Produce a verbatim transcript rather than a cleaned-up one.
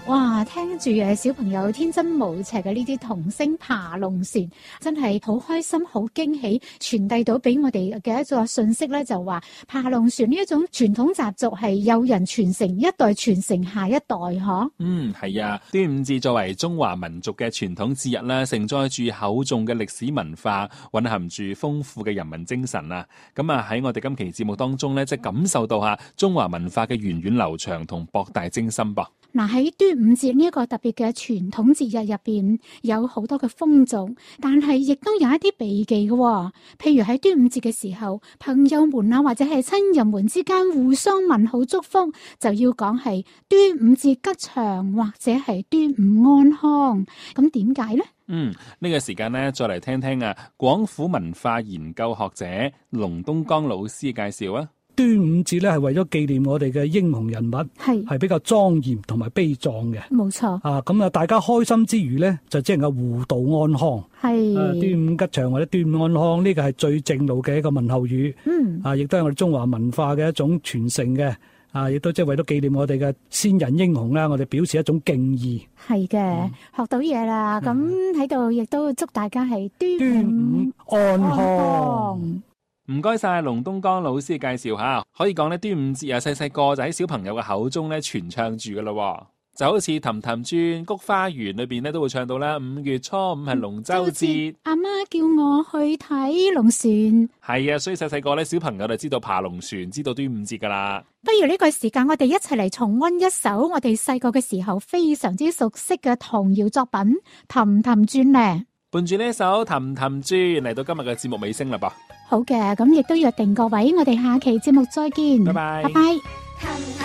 哇，聽住誒小朋友天真無邪嘅呢啲童聲爬龍船，真係好開心、好驚喜，傳遞到俾我哋嘅一個信息咧，就話爬龍船呢一種傳統習俗係有人傳承，一代傳承下一代，嗬。 嗯，係啊，端午節作為中華民族嘅傳統節日啦，承載住厚重嘅歷史文化，蘊含住豐富嘅人民精神啊。咁啊喺我哋今期節目當中咧，即係感受到下中華文化嘅源遠流長同博大精深噃。 嗱，喺端午節呢一個特別嘅傳統節日入邊，有好多嘅風俗，但係亦都有一啲避忌嘅、哦。譬如喺端午節嘅時候，朋友們啊或者係親人們之間互相問好祝福，就要講係端午節吉祥或者係端午安康。咁點解呢？ 嗯，呢、這個時間呢，再嚟聽聽啊，廣府文化研究學者龍東江老師介紹啊。 端午節咧係為咗紀念我哋嘅英雄人物，係係比較莊嚴同埋悲壯嘅，冇錯。啊，咁啊，大家開心之餘咧，就只能夠互道安康。係、啊、端午吉祥或者端午安康，呢個係最正路嘅一個問候語。嗯，啊，亦都係我哋中華文化嘅一種傳承嘅。啊，亦都即係為咗紀念我哋嘅先人英雄啦，我哋表示一種敬意。係嘅、嗯，學到嘢啦。咁喺度亦都祝大家係端午安康。 唔該晒龍東江老師嘅介紹下，可以講咧端午節啊，細細個就喺小朋友嘅口中咧傳唱住噶咯，就好似《氹氹轉菊花園》裏邊咧都會唱到啦。五月初五係龍舟節， 阿媽叫我去睇龍船。 係啊，所以細細個咧小朋友就知道爬龍船，知道端午節噶啦。 不如呢個時間，我哋一齊嚟重溫一首我哋細個嘅時候非常之熟悉嘅童謠作品《氹氹轉》咧。 伴住呢一首《氹氹轉》嚟到今日嘅節目尾聲啦噃。 好嘅，咁亦都約定各位，我哋下期節目再見，拜拜，拜拜。